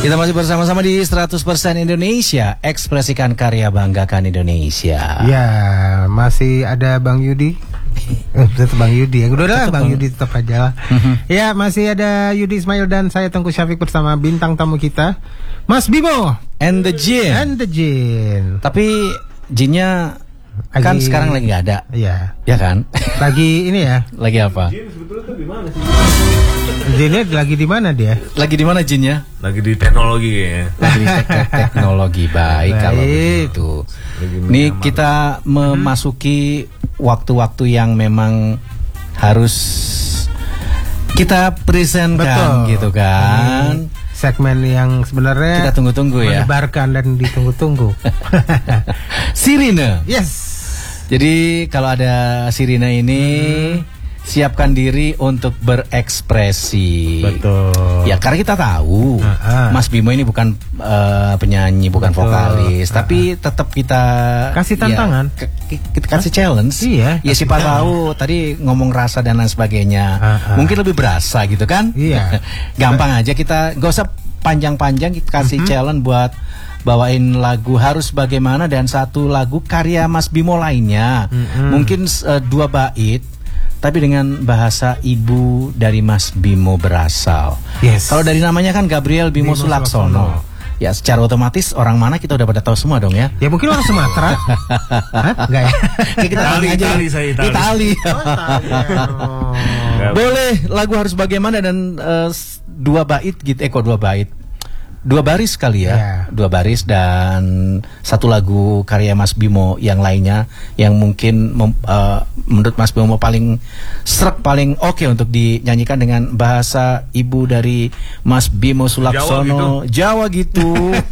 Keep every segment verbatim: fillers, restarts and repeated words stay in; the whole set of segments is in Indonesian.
Kita masih bersama-sama di seratus persen Indonesia, ekspresikan karya, banggakan Indonesia. Ya, masih ada Bang Yudi. Tetap Bang Yudi ya. Udah lah Bang Yudi tetap aja lah. Ya, masih ada Yudi Ismail dan saya Tengku Syafiq bersama bintang tamu kita, Mas Bimo and the Jin. And the Jin. Tapi Jinnya kan lagi, sekarang lagi nggak ada. Iya. Ya kan? Lagi ini ya. Lagi apa? Jin sebetulnya tuh di mana sih? Jinnya lagi di mana dia? Lagi di mana Jinnya? Lagi di teknologi ya. Lagi di tek- teknologi. Baik, Baik. kalau begitu. Ini kita memasuki waktu-waktu yang memang harus kita presentkan. Betul. Gitu kan. Ini segmen yang sebenarnya Kita tunggu-tunggu ya. menyebarkan dan ditunggu-tunggu. Sirine. Yes. Jadi kalau ada sirine ini, siapkan diri untuk berekspresi. Betul. Ya karena kita tahu Uh-uh. Mas Bimo ini bukan uh, penyanyi, bukan Betul. vokalis, Uh-uh. tapi tetap kita Kasih tantangan. ya, ke- kita kasih challenge. Iya, Ya siapa tahu tadi ngomong rasa dan lain sebagainya, Uh-uh. mungkin lebih berasa gitu kan? Iya. Gampang aja, kita gak usah panjang-panjang, kita kasih Mhm. challenge buat bawain lagu Harus Bagaimana dan satu lagu karya Mas Bimo lainnya. Mhm. Mungkin uh, dua bait tapi dengan bahasa ibu dari Mas Bimo berasal. Yes. Kalau dari namanya kan Gabriel Bimo, Bimo Sulaksono. Sulaksono. Ya secara otomatis orang mana kita udah pada tahu semua dong ya. Ya mungkin orang Sumatera. Hah? Enggak ya? Ya, kita Itali, aja. Itali, saya Itali. Itali. Oh, Itali. Oh. Boleh lagu Harus Bagaimana dan uh, s- dua bait gitu. Eh kok dua bait? Dua baris kali ya. Ya. Dua baris dan satu lagu karya Mas Bimo yang lainnya yang mungkin mem- uh, menurut Mas Bimo paling srek, paling oke untuk dinyanyikan dengan bahasa ibu dari Mas Bimo Sulaksono. Jawa gitu.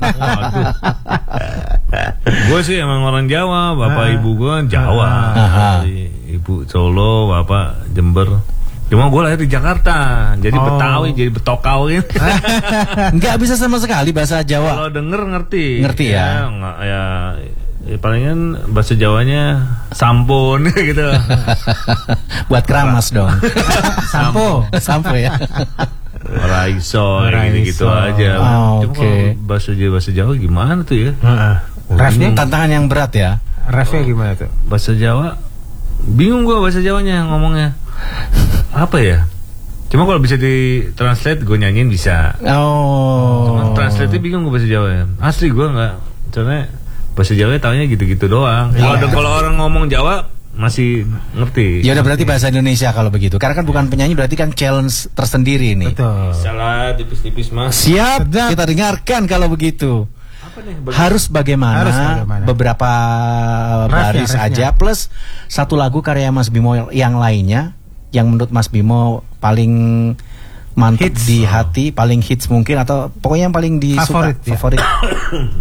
Gue sih emang orang Jawa, bapak Ah. ibu gue Jawa. Aha. Ibu Solo, bapak Jember. Cuma gue lahir di Jakarta, jadi Oh. Betawi, jadi Betokau gitu. Nggak bisa sama sekali bahasa Jawa. Kalau denger ngerti. Ngerti ya? nggak- ya, ya palingan bahasa Jawanya sampun gitu. Buat keramas dong. Sampo. Sampo ya. Ora iso, Ora gitu-gitu iso. aja. Oh, Cuma oke. kalau bahasa Jawa bahasa Jawa gimana tuh ya? Heeh. Refnya, Tantangan yang berat ya. refnya gimana tuh? Bahasa Jawa bingung gua bahasa Jawanya ngomongnya. Apa ya? Cuma kalau bisa di translate gue nyanyiin bisa. Oh. Cuma translate bingung gue bahasa Jawa ya. Asli gue nggak. Soalnya bahasa Jawa taunya gitu-gitu doang. Kalau Iya. kalau orang ngomong Jawa masih ngerti. Ya udah berarti bahasa Indonesia kalau begitu. Karena kan bukan penyanyi, berarti kan challenge tersendiri nih. Betul. Salah tipis-tipis mas. Siap, Sedap. kita dengarkan kalau begitu. Apa nih? Harus bagaimana, Harus bagaimana. beberapa Refnya, baris refnya. aja plus satu lagu karya Mas Bimo yang lainnya yang menurut Mas Bimo paling mantap Hits. di hati, paling hits mungkin atau pokoknya yang paling disuka, Favorit, ya. favorit.